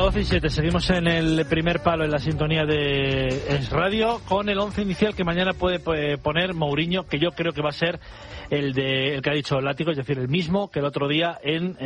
12 y 7, seguimos en el primer palo en la sintonía de Es Radio con el 11 inicial que mañana puede poner Mourinho, que yo creo que va a ser el que ha dicho Látigo, es decir, el mismo que el otro día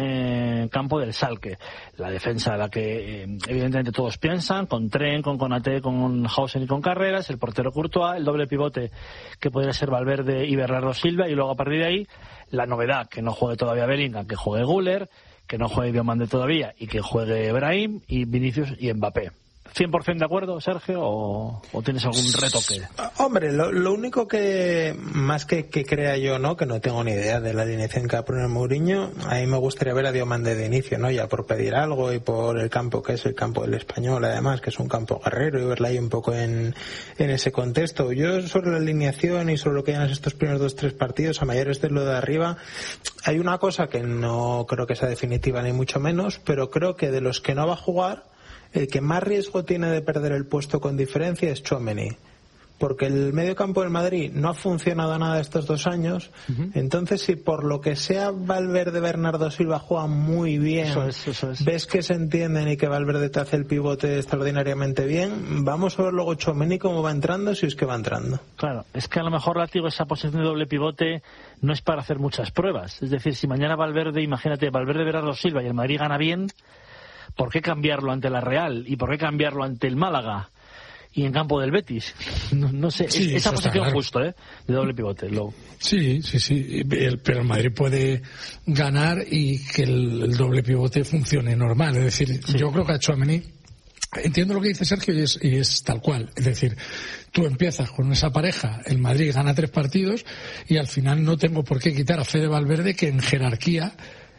en campo del Schalke. La defensa a la que evidentemente todos piensan, con Trent, con Konaté, con Hausen y con Carreras, el portero Courtois, el doble pivote que podría ser Valverde y Bernardo Silva, y luego a partir de ahí la novedad, que no juegue todavía Bellingham, que juegue Güler, que no juegue Diomande todavía y que juegue Brahim y Vinicius y Mbappé. ¿100% de acuerdo, Sergio, o tienes algún retoque? Hombre, lo único que, más que crea yo, ¿no?, que no tengo ni idea de la alineación que va a poner Mourinho, a mí me gustaría ver a Diomande de inicio, ¿no?, ya por pedir algo y por el campo que es el campo del Español, además, que es un campo guerrero, y verla ahí un poco en ese contexto. Yo, sobre la alineación y sobre lo que hay en estos primeros 2-3 partidos, a mayores de lo de arriba, hay una cosa que no creo que sea definitiva ni mucho menos, pero creo que de los que no va a jugar, el que más riesgo tiene de perder el puesto con diferencia es Tchouaméni, porque el medio campo del Madrid no ha funcionado nada estos 2 años. Entonces, si por lo que sea Valverde, Bernardo Silva juegan muy bien, eso es. Ves que se entienden y que Valverde te hace el pivote extraordinariamente bien, vamos a ver luego Tchouaméni cómo va entrando, si es que va entrando. Claro, es que a lo mejor, Látigo, esa posición de doble pivote no es para hacer muchas pruebas. Es decir, si mañana Valverde, imagínate, Valverde, Bernardo Silva y el Madrid gana bien, ¿por qué cambiarlo ante la Real? ¿Y por qué cambiarlo ante el Málaga? Y en campo del Betis. No sé, sí, esa posición claro. Justo, de doble pivote. Sí. Pero el Madrid puede ganar y que el doble pivote funcione normal. Es decir, sí. Yo creo que a Tchouaméni, entiendo lo que dice Sergio y es tal cual. Es decir, tú empiezas con esa pareja, el Madrid gana 3 partidos y al final no tengo por qué quitar a Fede Valverde, que en jerarquía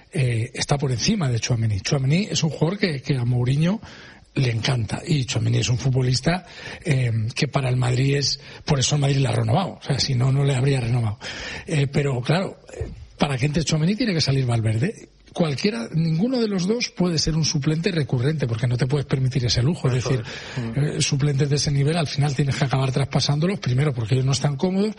está por encima de Tchouaméni. Tchouaméni es un jugador que a Mourinho le encanta, y Tchouaméni es un futbolista que para el Madrid por eso el Madrid le ha renovado, o sea, si no le habría renovado, pero claro, para que entre Tchouaméni tiene que salir Valverde. Ninguno de los dos puede ser un suplente recurrente, porque no te puedes permitir ese lujo. Es decir, suplentes de ese nivel al final tienes que acabar traspasándolos, primero porque ellos no están cómodos,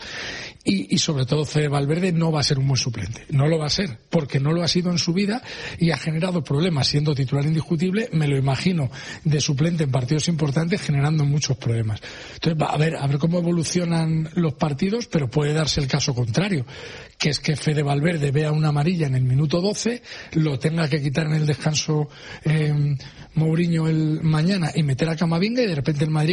y sobre todo Fede Valverde no va a ser un buen suplente. No lo va a ser, porque no lo ha sido en su vida y ha generado problemas siendo titular indiscutible. Me lo imagino de suplente en partidos importantes, generando muchos problemas. Entonces, a ver cómo evolucionan los partidos, pero puede darse el caso contrario, que es que Fede Valverde vea una amarilla en el minuto 12, lo tenga que quitar en el descanso Mourinho el mañana y meter a Camavinga, y de repente el Madrid